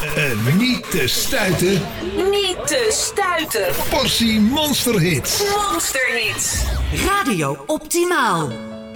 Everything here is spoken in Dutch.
Niet te stuiten. Niet te stuiten. Portie monsterhits. Monsterhits. Radio Optimaal.